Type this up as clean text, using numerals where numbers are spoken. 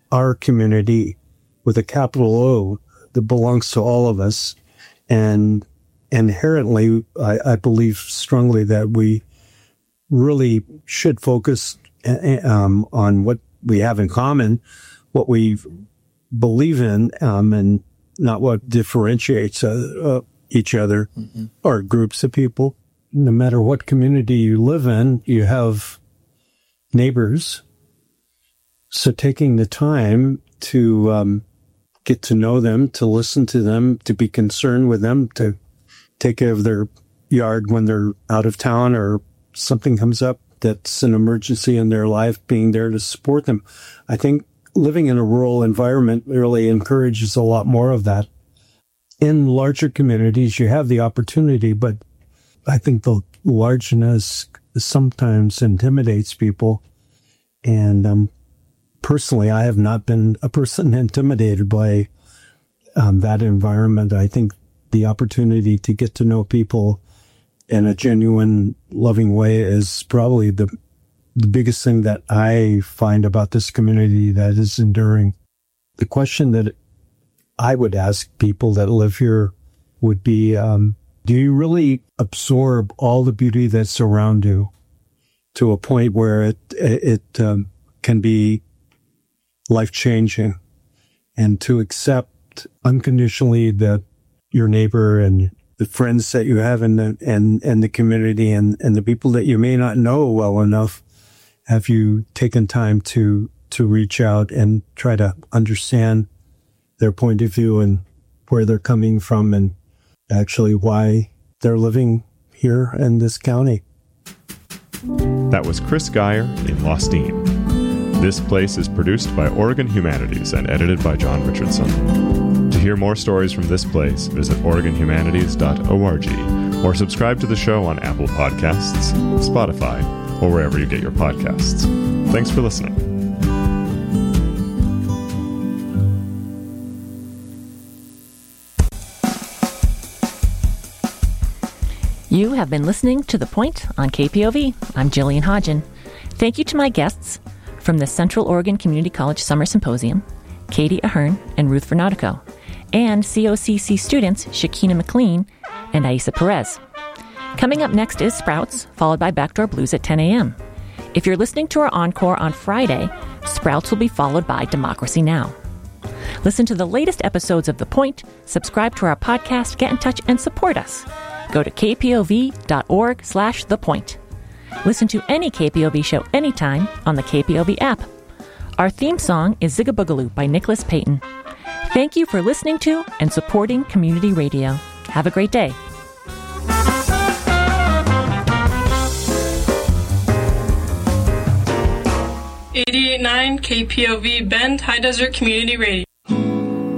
our community with a capital O that belongs to all of us. And inherently, I believe strongly that we really should focus on what we have in common, what we believe in, and not what differentiates each other or groups of people. No matter what community you live in, you have neighbors. So taking the time to get to know them, to listen to them, to be concerned with them, to take care of their yard when they're out of town or something comes up that's an emergency in their life, being there to support them. I think living in a rural environment really encourages a lot more of that. In larger communities, you have the opportunity, but I think the largeness sometimes intimidates people. And personally, I have not been a person intimidated by that environment. I think the opportunity to get to know people in a genuine, loving way is probably the biggest thing that I find about this community that is enduring. The question that I would ask people that live here would be, do you really absorb all the beauty that's around you to a point where it can be life-changing, and to accept unconditionally that your neighbor and the friends that you have in the community and the people that you may not know well enough, have you taken time to reach out and try to understand their point of view and where they're coming from and actually why they're living here in this county? That was Chris Geyer in Lostine. This Place is produced by Oregon Humanities and edited by John Richardson. To hear more stories from This Place, visit OregonHumanities.org or subscribe to the show on Apple Podcasts, Spotify, or wherever you get your podcasts. Thanks for listening. You have been listening to The Point on KPOV. I'm Jillian Hodgen. Thank you to my guests from the Central Oregon Community College Summer Symposium, Katie Ahern and Ruth Vernautico, and COCC students Shakina McLean and Aisa Perez. Coming up next is Sprouts, followed by Backdoor Blues at 10 a.m. If you're listening to our encore on Friday, Sprouts will be followed by Democracy Now! Listen to the latest episodes of The Point, subscribe to our podcast, get in touch, and support us. Go to kpov.org/thepoint. Listen to any KPOV show anytime on the KPOV app. Our theme song is Zigga Boogaloo by Nicholas Payton. Thank you for listening to and supporting community radio. Have a great day. .9 KPOV Bend High Desert Community Radio.